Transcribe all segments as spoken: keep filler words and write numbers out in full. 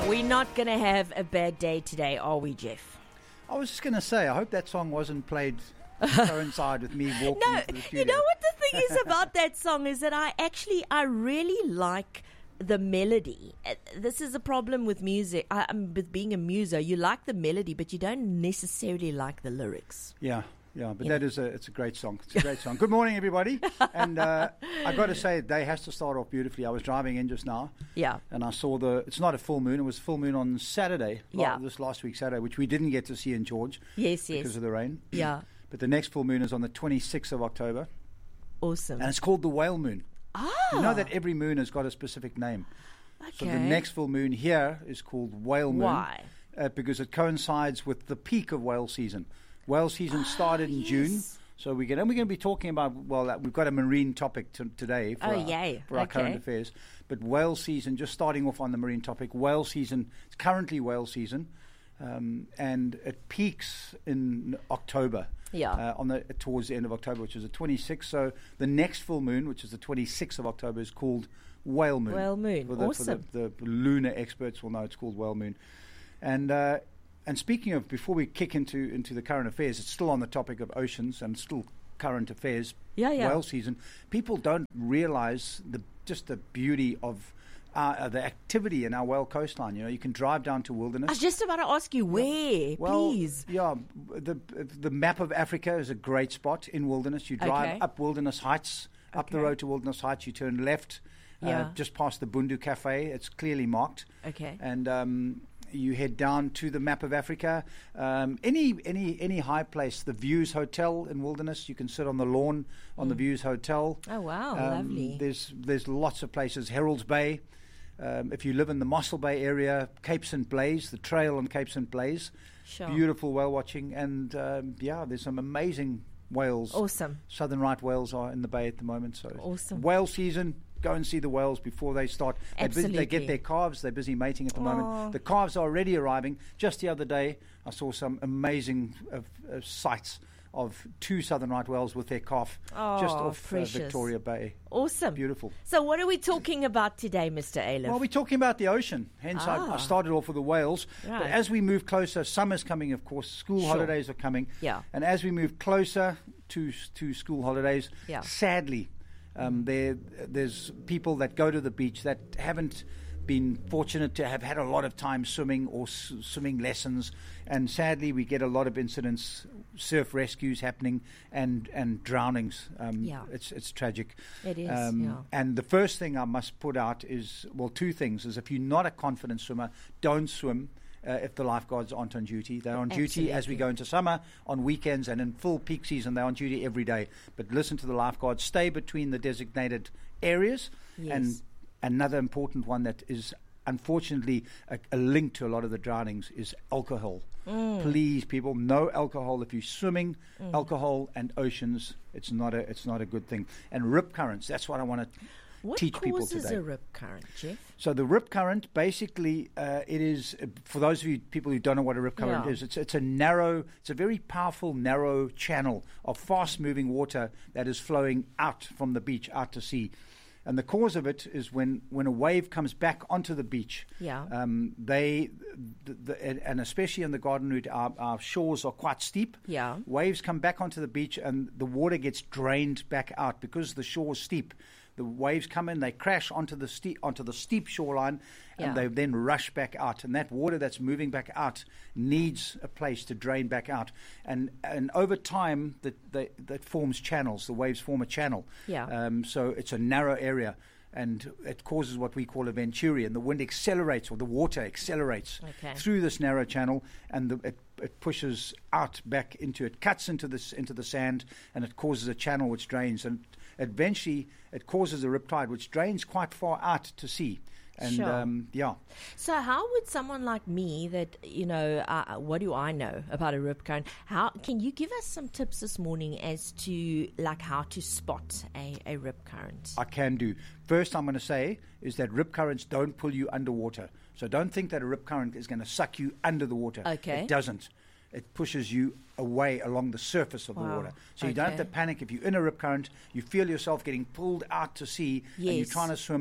We're not going to have a bad day today, are we, Jeff? I was just going to say, I hope that song wasn't played to coincide with me walking No, into the studio. you know what the thing is about that song is that I actually, I really like the melody. Uh, This is a problem with music, I, um, with being a muser. You like the melody, but you don't necessarily like the lyrics. Yeah, yeah, but Yeah. that is a, it's a great song. It's a great song. Good morning, everybody. And uh, I got to say, the day has to start off beautifully. I was driving in just now. Yeah. And I saw the, it's not a full moon, it was full moon on Saturday, la- Yeah. this last week Saturday, which we didn't get to see in George Yes, because yes. of the rain. Yeah. But the next full moon is on the twenty-sixth of October, Awesome. and it's called the whale moon. Ah. You know that every moon has got a specific name. So the Okay. next full moon here is called whale moon. Why? Uh, because it coincides with the peak of whale season. Whale season started in June. yes. So we're going, and we're going to be talking about, well, uh, we've got a marine topic to, today for, Oh, our, yay. for our Okay. current affairs. But whale season, just starting off on the marine topic, whale season, it's currently whale season, um, and it peaks in October. Yeah. Uh, on the towards the end of October, which is the twenty-sixth. So the next full moon, which is the twenty-sixth of October, is called whale moon. Whale moon. For the, Awesome. For the, the lunar experts will know it's called whale moon. And uh, and speaking of, before we kick into into the current affairs, it's still on the topic of oceans and still current affairs. Yeah, yeah. Whale season. People don't realize the just the beauty of uh, uh, the activity in our whale coastline. You know, you can drive down to Wilderness. I was just about to ask you where, Well, please. yeah, the the map of Africa is a great spot in Wilderness. You drive Okay. up Wilderness Heights, up the Okay. road to Wilderness Heights. You turn left, Yeah. uh, just past the Bundu Cafe. It's clearly marked. Okay. And um, you head down to the map of Africa. Um, any any any high place, the Views Hotel in Wilderness. You can sit on the lawn on the Views Hotel. Oh, wow, Um, lovely. There's there's lots of places. Herald's Bay. Um, if you live in the Mossel Bay area, Cape Saint Blaise, the trail on Cape Saint Blaise, Sure. beautiful whale watching, and um, yeah, there's some amazing whales. Awesome. Southern right whales are in the bay at the moment, so Awesome. whale season. Go and see the whales before they start. They're busy- they Absolutely. get their calves. They're busy mating at the Aw. moment. The calves are already arriving. Just the other day, I saw some amazing uh, uh, sights of two southern right whales with their calf just Oh, off uh, precious. Victoria Bay. Awesome. Beautiful. So what are we talking about today, Mister Aleph? Well, we're talking about the ocean. Hence, Ah. I, I started off with the whales. Right. But as we move closer, summer's coming, of course. School Sure. holidays are coming. Yeah. And as we move closer to to school holidays, Yeah. sadly, um, there there's people that go to the beach that haven't been fortunate to have had a lot of time swimming or s- swimming lessons, and sadly we get a lot of incidents, surf rescues happening, and and drownings. Um, Yeah. it's it's tragic. It is, Um, yeah. And the first thing I must put out is, well, two things: is if you're not a confident swimmer, don't swim. Uh, if the lifeguards aren't on duty, they're on duty as we Absolutely. go into summer, on weekends, and in full peak season, they're on duty every day. But listen to the lifeguards, stay between the designated areas. Yes. And another important one that is unfortunately a, a link to a lot of the drownings is alcohol. Mm. Please, people, no alcohol if you're swimming. Alcohol and oceans, it's not a it's not a good thing. And rip currents, that's what I want to what teach people causes today. a rip current, Jeff? So the rip current, basically, uh, it is, uh, for those of you people who don't know what a rip current Yeah. is, it's it's a narrow, it's a very powerful narrow channel of fast-moving water that is flowing out from the beach out to sea. And the cause of it is when, when a wave comes back onto the beach. Yeah. Um, they, the, the, and and especially in the Garden Route, our, our shores are quite steep. Yeah. Waves come back onto the beach and the water gets drained back out because the shore is steep. The waves come in, they crash onto the steep onto the steep shoreline, and Yeah. they then rush back out. And that water that's moving back out needs a place to drain back out. And and over time, that that, that forms channels. The waves form a channel. Yeah. Um, so it's a narrow area, and it causes what we call a venturi. And the wind accelerates, or the water accelerates Okay. through this narrow channel, and the, it, it pushes out back into it, cuts into this into the sand, and it causes a channel which drains, and eventually it causes a riptide which drains quite far out to sea. And Sure. um, yeah, So how would someone like me that, you know, uh, what do I know about a rip current? How can you give us some tips this morning as to like how to spot a, a rip current? I can do. First, I'm going to say is that rip currents don't pull you underwater. So don't think that a rip current is going to suck you under the water. Okay. It doesn't. It pushes you away along the surface of the Wow. water. So you don't have Okay. to panic if you're in a rip current, you feel yourself getting pulled out to sea, and you're Yes. trying to swim.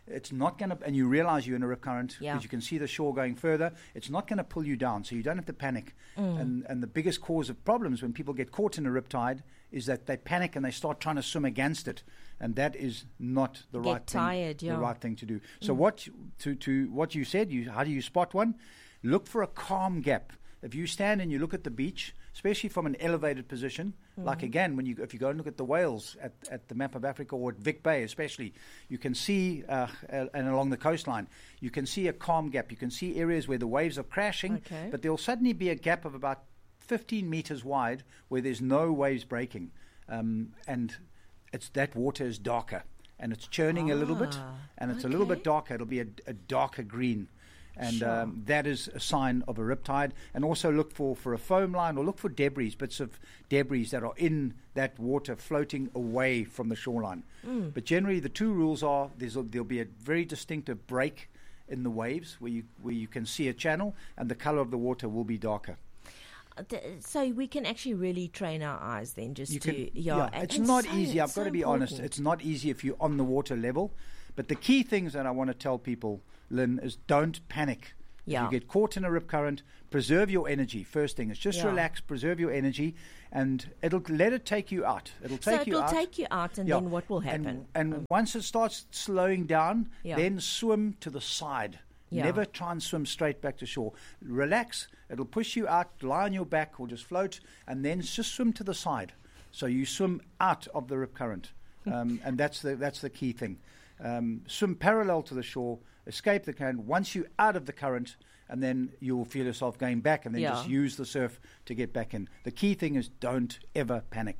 it's not going to, and you realize you're in a rip current because Yeah. you can see the shore going further. It's not going to pull you down, so you don't have to panic. Mm. And and the biggest cause of problems when people get caught in a rip tide is that they panic and they start trying to swim against it, and that is not the Get right tired, thing. yeah. The right thing to do. So Mm. what to to what you said? You how do you spot one? Look for a calm gap. If you stand and you look at the beach, especially from an elevated position, Mm. like again, when you if you go and look at the whales at, at the map of Africa or at Vic Bay especially, you can see, uh, uh, and along the coastline, you can see a calm gap. You can see areas where the waves are crashing, Okay. but there'll suddenly be a gap of about fifteen meters wide where there's no waves breaking. Um, and it's that water is darker, and it's churning a little bit, Ah, and it's a little okay. bit darker. It'll be a, a darker green. And Sure. um, that is a sign of a riptide. And also look for, for a foam line or look for debris, bits of debris that are in that water floating away from the shoreline. Mm. But generally, the two rules are there's a, there'll be a very distinctive break in the waves where you where you can see a channel, and the color of the water will be darker. Uh, th- So we can actually really train our eyes then, just You to can, yeah. and- it's and not so- easy. I've it's got so to be honest. important. It's not easy if you're on the water level. But the key things that I want to tell people, Lynn, is don't panic. Yeah. If you get caught in a rip current, preserve your energy. First thing is just Yeah. relax, preserve your energy, and it'll let it take you out. It'll So take it you will out. take you out, and Yeah. then what will And- happen? And, Um, once it starts slowing down, Yeah. then swim to the side. Yeah. Never try and swim straight back to shore. Relax. It'll push you out. Lie on your back or just float, and then just swim to the side. So you swim out of the rip current, um, and that's the that's the key thing. Um, swim parallel to the shore. Escape the current. Once you're out of the current, and then you'll feel yourself going back, and then Yeah. just use the surf to get back in. The key thing is don't ever panic.